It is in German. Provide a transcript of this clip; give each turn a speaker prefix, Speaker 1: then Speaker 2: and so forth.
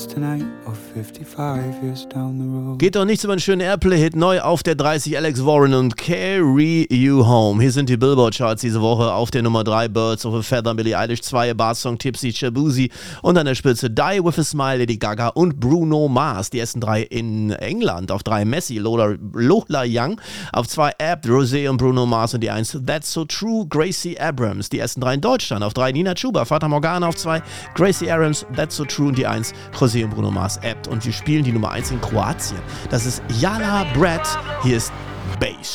Speaker 1: Geht doch nichts über einen schönen Airplay-Hit, neu auf der 30 Alex Warren und Carry You Home. Hier sind die Billboard-Charts diese Woche. Auf der Nummer 3 Birds of a Feather, Billie Eilish, 2 Bar-Song Tipsy, Shabuzi und an der Spitze Die With a Smile, Lady Gaga und Bruno Mars. Die ersten 3 in England. Auf 3 Messi, Lola Young. Auf 2 Abt, Rosé und Bruno Mars und die 1 That's So True, Gracie Abrams. Die ersten 3 in Deutschland. Auf 3 Nina Chuba, Fata Morgana. Auf 2 Gracie Abrams, That's So True und die 1 José und Bruno Mars, Abt. Und wir spielen die Nummer 1 in Kroatien. Das ist Jala Brad. Hier ist Bass.